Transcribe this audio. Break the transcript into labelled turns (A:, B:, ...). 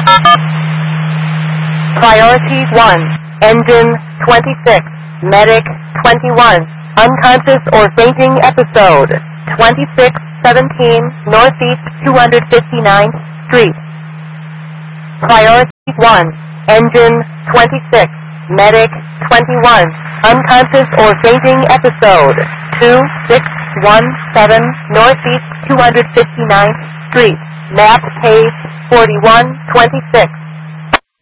A: Priority 1, engine 26, medic 21, unconscious or fainting episode 2617 Northeast 259th Street. Priority 1, engine 26, medic 21, unconscious or fainting episode 2617 Northeast 259th Street, map page 4126.